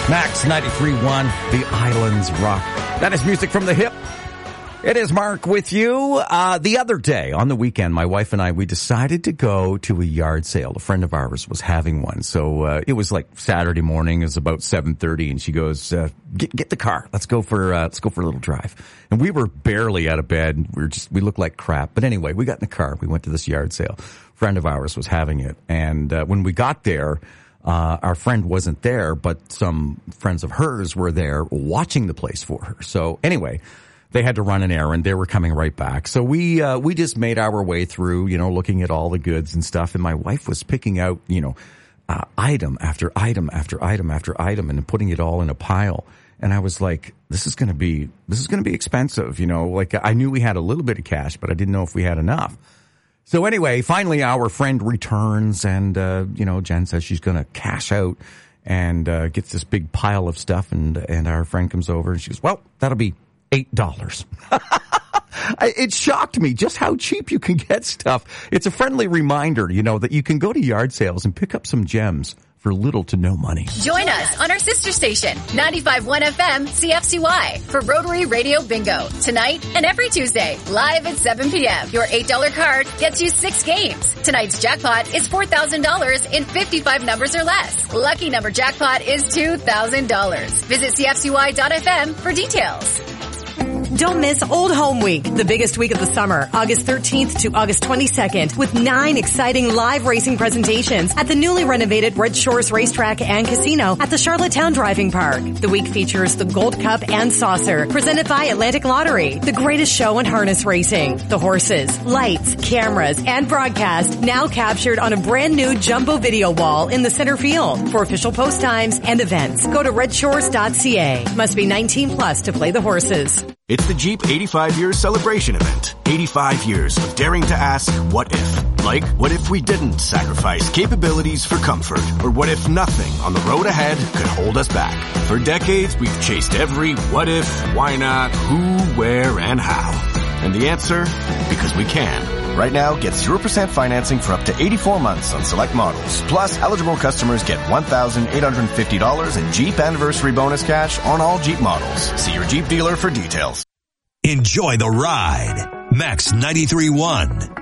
Max 93.1, The Islands Rock. That is music from the hip. It is Mark with you. The other day on the weekend, my wife and I, we decided to go to a yard sale. A friend of ours was having one. So, it was like Saturday morning. It was about 7:30 and she goes, get the car. Let's go for a little drive. And we were barely out of bed. We looked like crap. But anyway, we got in the car. We went to this yard sale. A friend of ours was having it. And, when we got there, our friend wasn't there, but some friends of hers were there watching the place for her. So anyway, they had to run an errand. They were coming right back. So we just made our way through, looking at all the goods and stuff. And my wife was picking out, item after item after item after item and putting it all in a pile. And I was like, this is going to be expensive. Like I knew we had a little bit of cash, but I didn't know if we had enough. So anyway, finally our friend returns and, Jen says she's going to cash out and, gets this big pile of stuff. And our friend comes over and she goes, well, that'll be $8. It shocked me just how cheap you can get stuff. It's a friendly reminder, that you can go to yard sales and pick up some gems for little to no money. Join us on our sister station, 95.1 FM CFCY, for Rotary Radio Bingo. Tonight and every Tuesday, live at 7 p.m. Your $8 card gets you 6 games. Tonight's jackpot is $4,000 in 55 numbers or less. Lucky number jackpot is $2,000. Visit CFCY.FM for details. Don't miss Old Home Week, the biggest week of the summer, August 13th to August 22nd, with 9 exciting live racing presentations at the newly renovated Red Shores Racetrack and Casino at the Charlottetown Driving Park. The week features the Gold Cup and Saucer, presented by Atlantic Lottery, the greatest show in harness racing. The horses, lights, cameras, and broadcast now captured on a brand new jumbo video wall in the center field. For official post times and events, go to redshores.ca. Must be 19 plus to play the horses. It's the Jeep 85 Years Celebration Event. 85 years of daring to ask, what if? Like, what if we didn't sacrifice capabilities for comfort? Or what if nothing on the road ahead could hold us back? For decades, we've chased every what if, why not, who, where, and how. And the answer? Because we can. Right now, get 0% financing for up to 84 months on select models. Plus, eligible customers get $1,850 in Jeep Anniversary Bonus cash on all Jeep models. See your Jeep dealer for details. Enjoy the ride. Max 93.1.